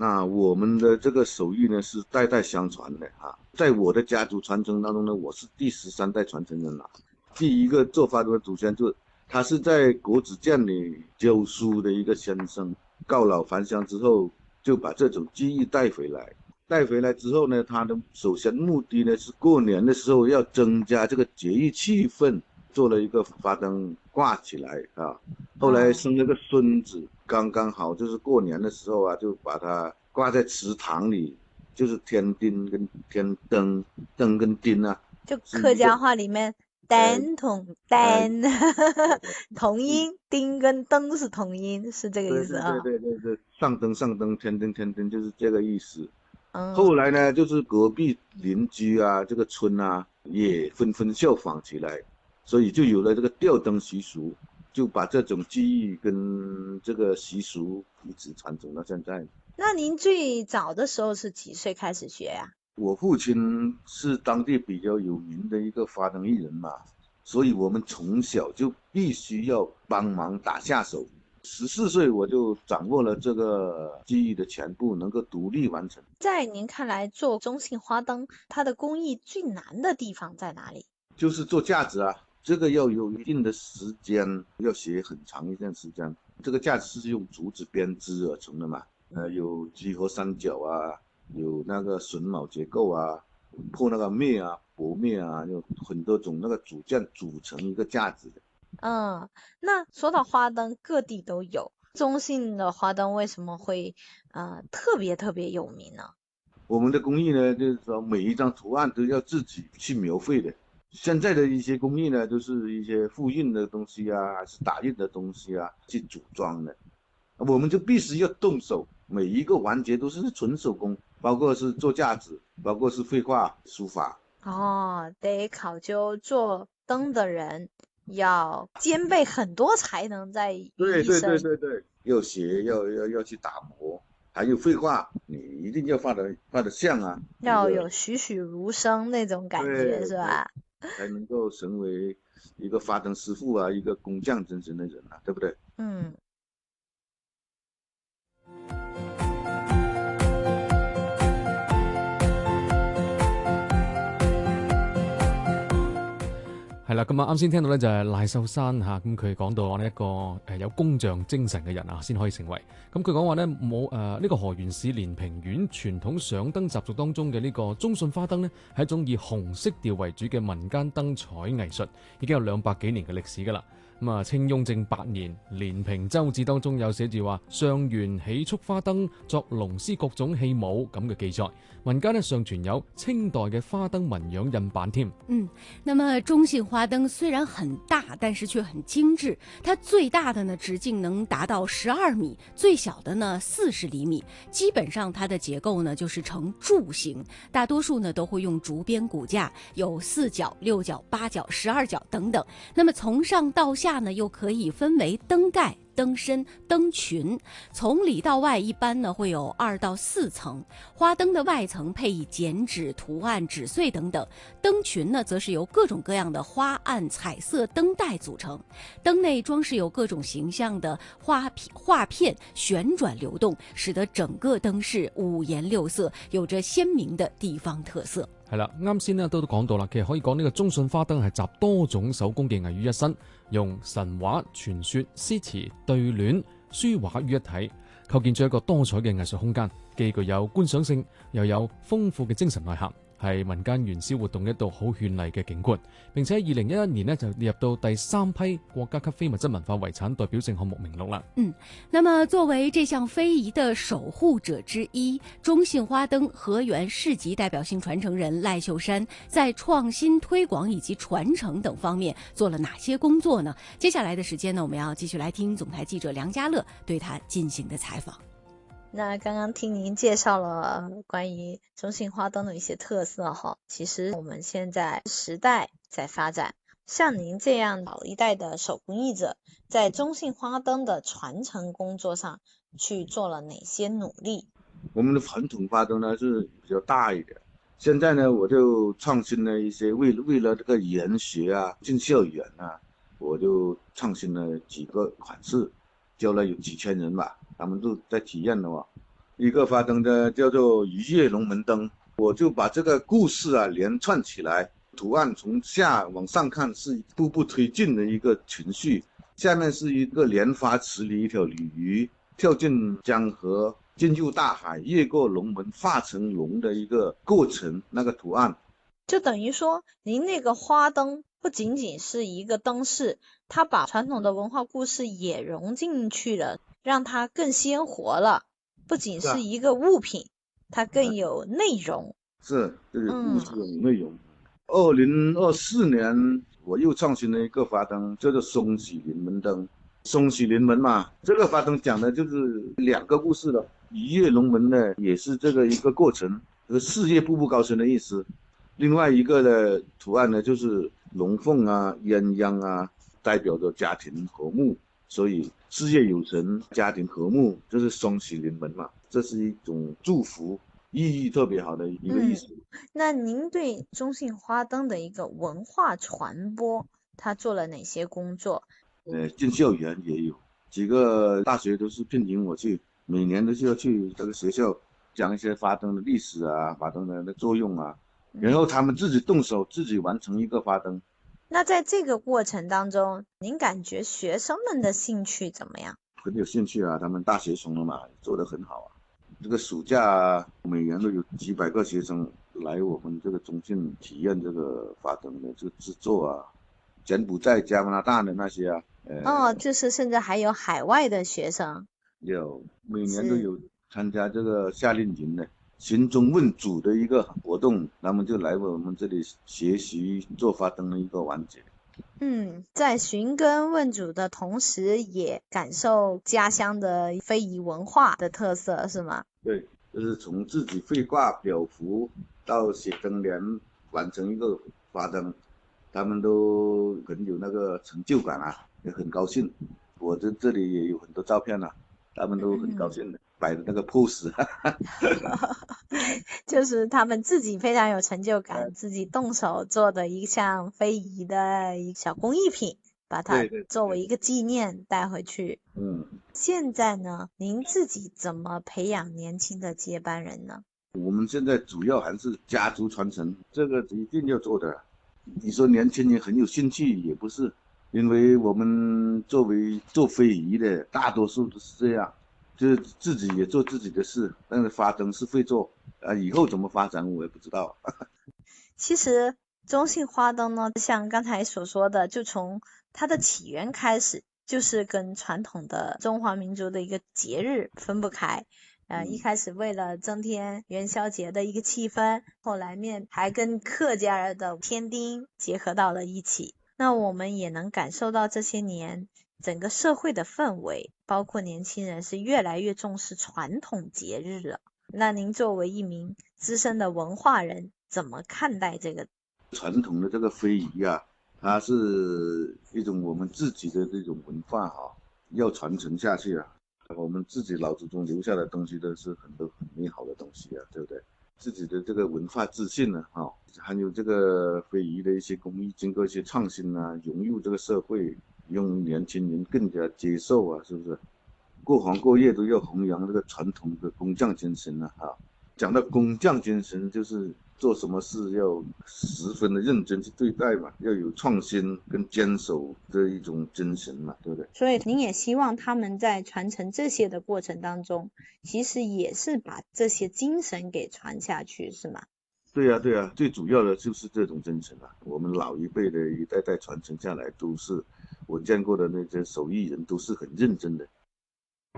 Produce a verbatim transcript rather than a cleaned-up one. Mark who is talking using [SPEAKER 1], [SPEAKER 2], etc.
[SPEAKER 1] 那我们的这个手艺呢是代代相传的啊，在我的家族传承当中呢，我是第十三代传承人了。第一个做花灯的祖先就他是在国子监里教书的一个先生，告老还乡之后，就把这种技艺带回来。带回来之后呢，他的首先目的呢是过年的时候要增加这个节日气氛，做了一个花灯挂起来啊。后来
[SPEAKER 2] 哦，
[SPEAKER 1] 生了个孙子，刚刚好就是过年的时候啊，就把它挂在祠堂里，就是天丁跟天灯，灯跟丁啊，
[SPEAKER 2] 就
[SPEAKER 1] 是一个
[SPEAKER 2] 客家话里面
[SPEAKER 1] 呃
[SPEAKER 2] 单同
[SPEAKER 1] 呃
[SPEAKER 2] 单同音，丁跟灯是同音，是这个意
[SPEAKER 1] 对对对
[SPEAKER 2] 思啊。
[SPEAKER 1] 对对对，上灯上灯，天灯天灯，就是这个意思。后
[SPEAKER 2] 嗯，
[SPEAKER 1] 来呢，就是隔壁邻居啊，这个村啊，也纷纷效仿起来，所以就有了这个吊灯习俗，就把这种技艺跟这个习俗一直传承到现在。
[SPEAKER 2] 那您最早的时候是几岁开始学呀？
[SPEAKER 1] 我父亲是当地比较有名的一个花灯艺人嘛，所以我们从小就必须要帮忙打下手。十四岁我就掌握了这个技艺的全部，能够独立完成。
[SPEAKER 2] 在您看来，做中性花灯，它的工艺最难的地方在哪里？
[SPEAKER 1] 就是做架子啊，这个要有一定的时间，要学很长一段时间。这个架子是用竹子编织而成的嘛，呃，有几何三角啊，有那个榫卯结构啊，破那个面啊、薄面啊，有很多种那个组件组成一个架子的。
[SPEAKER 2] 嗯，那说到花灯，各地都有，中性的花灯为什么会呃特别特别有名呢？
[SPEAKER 1] 我们的工艺呢，就是说每一张图案都要自己去描绘的。现在的一些工艺呢，都是一些复印的东西啊，还是打印的东西啊，去组装的。我们就必须要动手，每一个环节都是纯手工，包括是做架子，包括是绘画、书法。
[SPEAKER 2] 哦，得考究做灯的人要兼备很多才能在于
[SPEAKER 1] 对对对
[SPEAKER 2] 一身，
[SPEAKER 1] 对对，要学，要要要去打磨，还有绘画，你一定要画的画的像啊，一
[SPEAKER 2] 要有
[SPEAKER 1] 个
[SPEAKER 2] 栩栩如生那种感觉，
[SPEAKER 1] 对对，
[SPEAKER 2] 是吧？
[SPEAKER 1] 才能够成为一个发灯师傅啊，一个工匠精神的人啊，对不对？
[SPEAKER 2] 嗯。
[SPEAKER 3] 係啦，咁啊啱先聽到咧就係賴秀山嚇，咁佢講到話呢一個誒有工匠精神嘅人啊，先可以成為。咁佢講話呢，冇誒呢個河源市連平縣傳統上燈習俗當中嘅呢個中信花燈呢，係一種以紅色調為主嘅民間燈彩藝術，已經有兩百幾年嘅歷史㗎啦。咁啊，清雍正八年，連平州志當中有寫住話上元起束花燈，作龍獅各種器舞咁嘅記載。民間呢尚存有清代嘅花燈紋樣印版添。
[SPEAKER 4] 嗯，那么中性花灯虽然很大，但是却很精致。它最大的呢直径能达到十二米，最小的呢四十厘米。基本上它的结构呢就是呈柱形，大多数呢都会用竹编骨架，有四角、六角、八角、十二角等等。那么从上到下呢又可以分为灯盖、灯身、灯群，从里到外一般呢会有二到四层。花灯的外层配以剪纸、图案、纸碎等等，灯群呢则是由各种各样的花案、彩色灯带组成。灯内装饰有各种形象的花画片，旋轉流動，使得整個燈飾五顏六色，有着鮮明的地方特色。
[SPEAKER 3] 係啦，啱先咧都都講到啦，其實可以講呢個中信花燈係集多種手工技藝於一身，用神話、傳說、詩詞、對聯、書畫於一體，構建咗一個多彩嘅藝術空間，既具有觀賞性，又有豐富嘅精神內涵。係民間元宵活動一道好絢麗嘅景觀，並且喺二零一一年呢就列入到第三批國家級非物質文化遺產代表性項目名錄啦。
[SPEAKER 4] 嗯，那麼作為這項非遺的守護者之一，中信花燈河源市級代表性傳承人賴秀山，在創新推廣以及傳承等方面做了哪些工作呢？接下來的時間呢，我們要繼續來聽總台記者梁家樂對他進行的採訪。
[SPEAKER 2] 那剛剛聽您介紹了關於中性花燈的一些特色哈，其實我們現在時代在發展，像您這樣老一代的手工藝者，在中性花燈的傳承工作上去做了哪些努力？
[SPEAKER 1] 我們的傳統花燈呢是比較大一點，現在呢我就創新了一些，為為了這個研學啊，進校園啊，我就創新了幾個款式，教了有幾千人吧，他們都在體驗的嘛。 一个发灯的叫做一夜龙门灯，我就把这个故事啊连串起来，图案从下往上看是步步推进的一个情绪，下面是一个莲花池里一条鲤鱼跳进江河，进入大海，越过龙门化成龙的一个过程，那个图案。
[SPEAKER 2] 就等于说您那个花灯不仅仅是一个灯饰，它把传统的文化故事也融进去了，让它更鲜活了，不仅是一个物品，它更有内容。
[SPEAKER 1] 是，这个故事有内容。二零二四年我又创新了一个花灯，叫做松喜临门灯。松喜临门嘛，这个花灯讲的就是两个故事了。一夜龙门呢，也是这个一个过程，这个事业步步高升的意思。另外一个的图案呢，就是龙凤啊、鸳鸯啊，代表着家庭和睦，所以事业有成、家庭和睦，就是双喜临门嘛，这是一种祝福，意义特别好的一个意思。
[SPEAKER 2] 嗯、那您对中信花灯的一个文化传播，他做了哪些工作？
[SPEAKER 1] 呃，进校园也有几个大学都是聘请我去，每年都需要去这个学校讲一些花灯的历史啊、花灯的作用啊。然后他们自己动手，自己完成一个花灯。
[SPEAKER 2] 那在这个过程当中，您感觉学生们的兴趣怎么样？
[SPEAKER 1] 很有兴趣啊，他们大学生了嘛，做得很好啊。这个暑假每年都有几百个学生来我们这个中信体验这个花灯的这个制作啊，柬埔寨、加拿大的那些啊。呃、
[SPEAKER 2] 哦，就是甚至还有海外的学生。
[SPEAKER 1] 有，每年都有参加这个夏令营的。寻宗问祖的一个活动，他们就来我们这里学习做花灯的一个环节。
[SPEAKER 2] 嗯，在寻根问祖的同时，也感受家乡的非遗文化的特色，是吗？
[SPEAKER 1] 对，就是从自己绘挂裱符到写灯联，完成一个花灯，他们都很有那个成就感啊，也很高兴。我在这里也有很多照片啊，他们都很高兴的。嗯，摆的那个 pose
[SPEAKER 2] 就是他们自己非常有成就感，自己动手做的一项非遗的一小工艺品，把它作为一个纪念带回去。
[SPEAKER 1] 嗯，
[SPEAKER 2] 现在呢，您自己怎么培养年轻的接班人呢？
[SPEAKER 1] 我们现在主要还是家族传承，这个一定要做的。你说年轻人很有兴趣也不是，因为我们作为做非遗的大多数都是这样，就是自己也做自己的事，但是花灯是会做啊，以后怎么发展我也不知道。
[SPEAKER 2] 其实中信花灯呢，像刚才所说的，就从它的起源开始，就是跟传统的中华民族的一个节日分不开。呃，一开始为了增添元宵节的一个气氛，后来面还跟客家的添丁结合到了一起。那我们也能感受到这些年整个社会的氛围，包括年轻人是越来越重视传统节日了。那您作为一名资深的文化人，怎么看待这个
[SPEAKER 1] 传统的这个非遗啊？它是一种我们自己的这种文化哈、啊，要传承下去啊。我们自己老祖宗留下的东西都是很多很美好的东西啊，对不对？自己的这个文化自信呢，哈、哦，还有这个非遗的一些工艺，经过一些创新啊，融入这个社会，用年轻人更加接受啊，是不是？各行各业都要弘扬这个传统的工匠精神啊，哈。讲到工匠精神，就是做什么事要十分的认真去对待嘛，要有创新跟坚守的一种精神嘛，对不对？
[SPEAKER 2] 所以您也希望他们在传承这些的过程当中，其实也是把这些精神给传下去，是吗？
[SPEAKER 1] 对呀、啊、对呀、啊，最主要的就是这种精神啊，我们老一辈的一代代传承下来，都是我见过的那些手艺人都是很认真的，